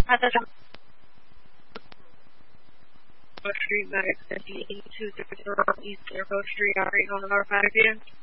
At the Street, Max 5230 East Airport Street, operating on the northbound again.